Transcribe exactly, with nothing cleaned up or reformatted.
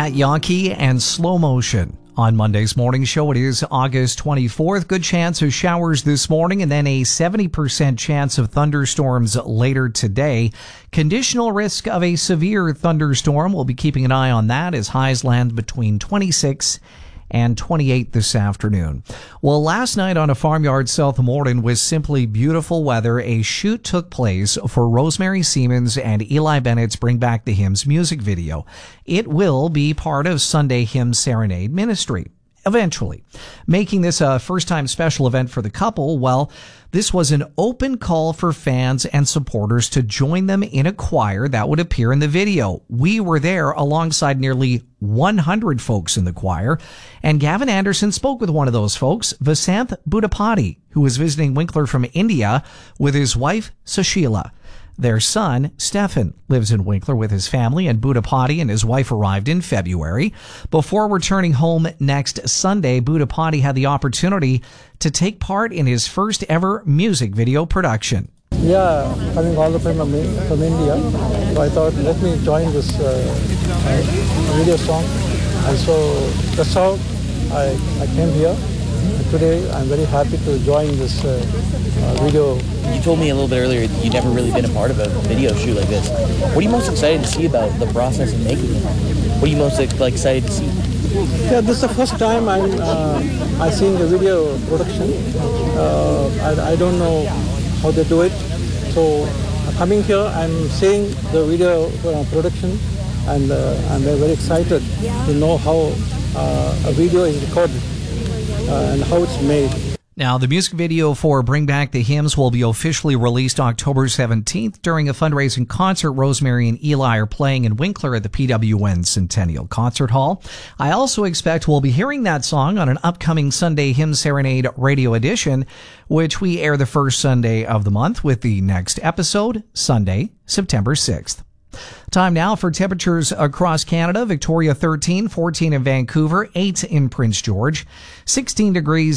Matt Yonke and Slow Motion. On Monday's morning show, it is August twenty-fourth. Good chance of showers this morning and then a seventy percent chance of thunderstorms later today. Conditional risk of a severe thunderstorm. We'll be keeping an eye on that as highs land between twenty-six and twenty-eight this afternoon. Well, last night on a farmyard south of Morden was simply beautiful weather. A shoot took place for Rosemary Siemens and Eli Bennett's Bring Back the Hymns music video. It will be part of Sunday Hymn Serenade Ministry eventually. Making this a first-time special event for the couple, well, this was an open call for fans and supporters to join them in a choir that would appear in the video. We were there alongside nearly one hundred folks in the choir, and Gavin Anderson spoke with one of those folks, Vasanth Budapati, who was visiting Winkler from India with his wife, Sushila. Their son, Stefan, lives in Winkler with his family, and Budapati and his wife arrived in February. Before returning home next Sunday, Budapati had the opportunity to take part in his first ever music video production. Yeah, coming all the way from, from India, so I thought, let me join this uh, video song. And so that's how I, I came here. And today I'm very happy to join this uh, uh, video. You told me a little bit earlier that you've never really been a part of a video shoot like this. What are you most excited to see about the process of making it? What are you most like, excited to see? Yeah, this is the first time I'm uh, I seen the video production. Uh, I, I don't know how they do it. So uh, coming here, I'm seeing the video uh, production, and uh, I'm very excited to know how uh, a video is recorded uh, and how it's made. Now, the music video for Bring Back the Hymns will be officially released October seventeenth during a fundraising concert. Rosemary and Eli are playing in Winkler at the P W N Centennial Concert Hall. I also expect we'll be hearing that song on an upcoming Sunday Hymn Serenade radio edition, which we air the first Sunday of the month with the next episode, Sunday, September sixth. Time now for temperatures across Canada. Victoria thirteen, fourteen in Vancouver, eight in Prince George, sixteen degrees